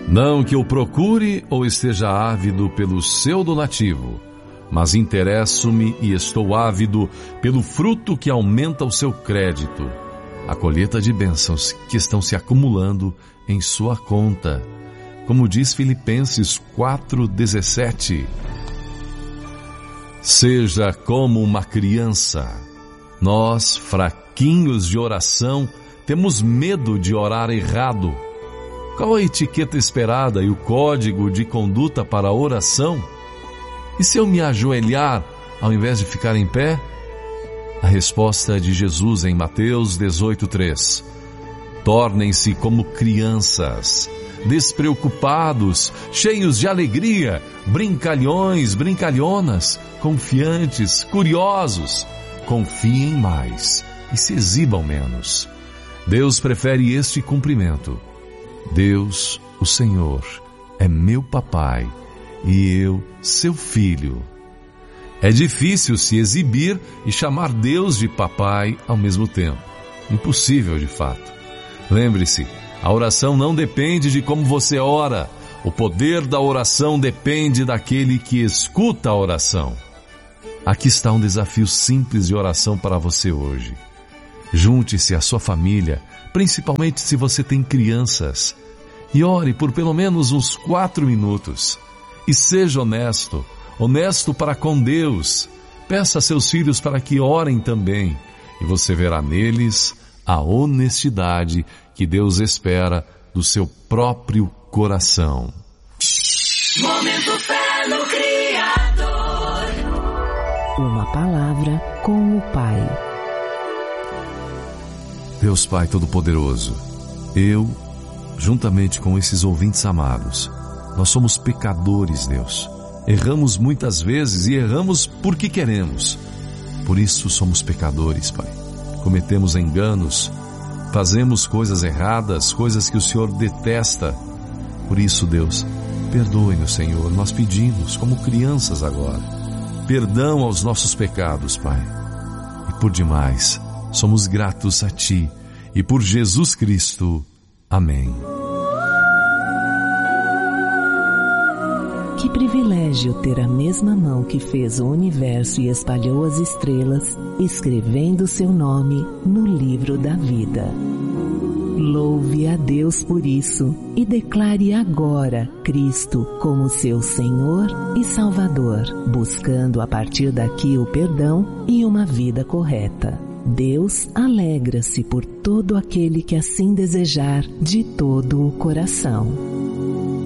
Não que eu procure ou esteja ávido pelo seu donativo, mas interesso-me e estou ávido pelo fruto que aumenta o seu crédito, a colheita de bênçãos que estão se acumulando em sua conta. Como diz Filipenses 4:17. Seja como uma criança. Nós, fraquinhos de oração, temos medo de orar errado. Qual a etiqueta esperada e o código de conduta para a oração? E se eu me ajoelhar ao invés de ficar em pé? A resposta de Jesus em Mateus 18:3. Tornem-se como crianças, despreocupados, cheios de alegria, brincalhões, brincalhonas, confiantes, curiosos. Confiem mais e se exibam menos. Deus prefere este cumprimento. Deus, o Senhor, é meu papai e eu, seu filho. É difícil se exibir e chamar Deus de papai ao mesmo tempo. Impossível, de fato. Lembre-se, a oração não depende de como você ora. O poder da oração depende daquele que escuta a oração. Aqui está um desafio simples de oração para você hoje. Junte-se à sua família, principalmente se você tem crianças, e ore por pelo menos uns 4 minutos. E seja honesto para com Deus. Peça a seus filhos para que orem também, e você verá neles a honestidade que Deus espera do seu próprio coração. Momento Fé no Criador. Uma palavra com o Pai. Deus Pai Todo-Poderoso, eu, juntamente com esses ouvintes amados, nós somos pecadores, Deus. Erramos muitas vezes e erramos porque queremos. Por isso somos pecadores, Pai. Cometemos enganos, fazemos coisas erradas, coisas que o Senhor detesta. Por isso, Deus, perdoe-nos, Senhor. Nós pedimos, como crianças agora, perdão aos nossos pecados, Pai. E por demais, somos gratos a Ti e por Jesus Cristo. Amém. Que privilégio ter a mesma mão que fez o universo e espalhou as estrelas, escrevendo seu nome no livro da vida. Louve a Deus por isso e declare agora Cristo como seu Senhor e Salvador, buscando a partir daqui o perdão e uma vida correta. Deus alegra-se por todo aquele que assim desejar de todo o coração.